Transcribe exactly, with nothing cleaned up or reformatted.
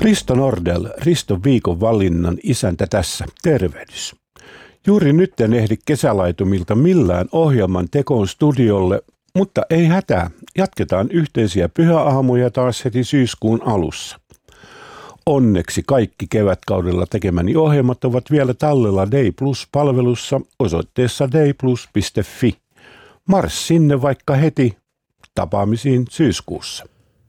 Risto Nordell, Riston viikon valinnan isäntä tässä. Tervehdys. Juuri nyt en ehdi kesälaitumilta millään ohjelman tekoon studiolle, mutta ei hätää. Jatketaan yhteisiä pyhäaamuja taas heti syyskuun alussa. Onneksi kaikki kevätkaudella tekemäni ohjelmat ovat vielä tallella Day Plus-palvelussa osoitteessa dayplus piste fi. Mars sinne vaikka heti. Tapaamisiin syyskuussa.